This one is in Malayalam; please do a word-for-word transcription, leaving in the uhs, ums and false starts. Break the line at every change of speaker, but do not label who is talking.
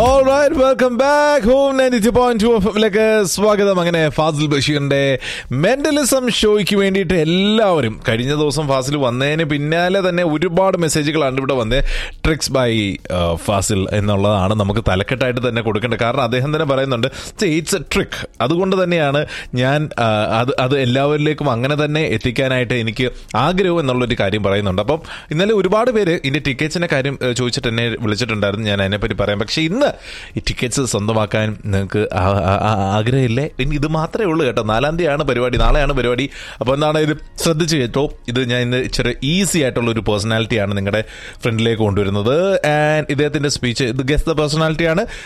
Alright, welcome back home ninety-two point two F എമ്മിലേക്ക് സ്വാഗതം. അങ്ങനെ ഫാസിൽ ബഷീറിന്റെ മെന്റലിസം ഷോയ്ക്ക് വേണ്ടിയിട്ട് എല്ലാവരും കഴിഞ്ഞ ദിവസം ഫാസിൽ വന്നതിന് പിന്നാലെ തന്നെ ഒരുപാട് മെസ്സേജുകളാണ് ഇവിടെ വന്നത്. ട്രിക്സ് ബൈ ഫാസിൽ എന്നുള്ളതാണ് നമുക്ക് തലക്കെട്ടായിട്ട് തന്നെ കൊടുക്കേണ്ടത്. കാരണം അദ്ദേഹം തന്നെ പറയുന്നുണ്ട് ഇറ്റ്സ് എ ട്രിക്ക്. അതുകൊണ്ട് തന്നെയാണ് ഞാൻ അത് അത് എല്ലാവരിലേക്കും അങ്ങനെ തന്നെ എത്തിക്കാനായിട്ട് എനിക്ക് ആഗ്രഹം എന്നുള്ളൊരു കാര്യം പറയുന്നുണ്ട്. അപ്പം ഇന്നലെ ഒരുപാട് പേര് ഇതിന്റെ ടിക്കറ്റ്സിന്റെ കാര്യം ചോദിച്ചിട്ട് എന്നെ വിളിച്ചിട്ടുണ്ടായിരുന്നു. ഞാൻ അതിനെപ്പറ്റി പറയാം. പക്ഷെ ഇന്ന് ഈ ടിക്കറ്റ്സ് സ്വന്തമാക്കാൻ നിങ്ങൾക്ക് ആഗ്രഹമില്ലേ? ഇനി ഇത് മാത്രമേ ഉള്ളൂ കേട്ടോ. നാലാം തീയതിയാണ് പരിപാടി, നാളെയാണ് പരിപാടി. അപ്പോൾ എന്താണ് ഇത് ശ്രദ്ധിച്ച് കേട്ടോ. ഇത് ഞാൻ ഇന്ന് ഇച്ചിരി ഈസി ആയിട്ടുള്ള ഒരു പേഴ്സണാലിറ്റിയാണ് നിങ്ങളുടെ ഫ്രണ്ടിലേക്ക് കൊണ്ടുവരുന്നത്. ആൻഡ് ഇദ്ദേഹത്തിന്റെ സ്പീച്ച് ഇത് ഗെസ് ദ പേഴ്സണാലിറ്റിയാണ്.